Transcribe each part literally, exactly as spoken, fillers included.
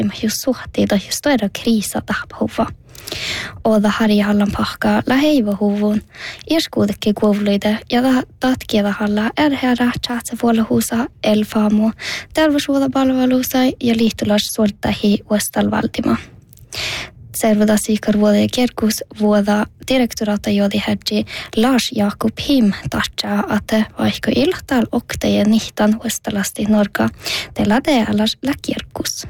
just suhtii tai just toida kriisa tahpahuva. Oda harjahallan pahkaa läheivä huvun, irskuudekin kuovluide ja tatkieda halla erherä tjaatse vuolahuusa elfaamu, terveysvuoda palveluusa ja liittulas suoltahi uustalvaltima. Servada siikar vuoda ja kerkus vuoda direktoraata jodi hedji Lars Jakob Him tahtsaa, että vaikka ilahtal okteja nihtan uustalasti norka, teillä teälläs läkierkus.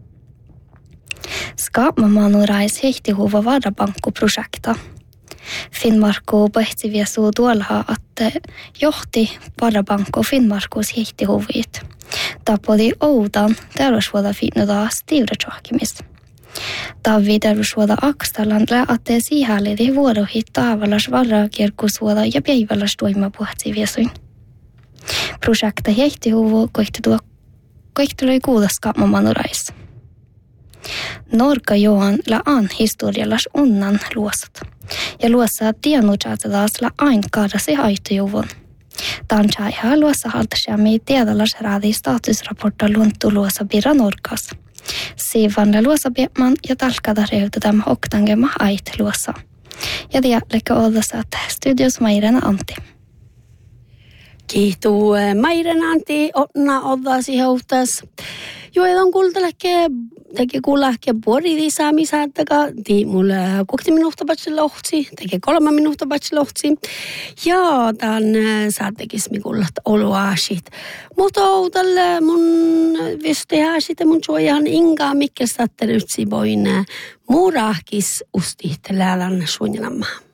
Skaapmamaanu rais heihtihuva varabankkuprojekta. Finnmarkku pohtivia suu tuolha, että johti varabankku Finnmarkkuus heihtihuviit. Tapodi oudan terveysvuoda finnuda stiivretsohkimis. Tavi terveysvuoda akstalan lähtee siihälidi vuorohit taavallas varakierkusvuoda ja päivällas toimapuhtivia suin. Projekta heihtihuvu koihtului kuuda skaapmamaanu rais. Norka joan la an historiallas unnan luosat. Ja luossa tiennuutsaatadaas la ain kaadasi haitujuvun. Tansaiha luossa haltasjami tiedallas raadi statusraporta luontu luossa pira Norkas. Siivan la luossa piemman ja talkada reutetam oktangema ait luossa. Ja tiedäkö ollassa, että studios Mairena Antti. Kiitos Mairena Antti, onna oddasi hautas. Joedon kultalekke teki kuulahke puoli lisämisäätäkä, tii mulle kuusi minuuttia patsi lohtsi, teki kolme minuuttia patsi lohtsi. Ja tämän saatekis mikullat oluasit. Mutta outalle mun visteää sitten mun suojan ingaa, mikä saatte nyt voin muurahkis usti läälan suunnitelmaa.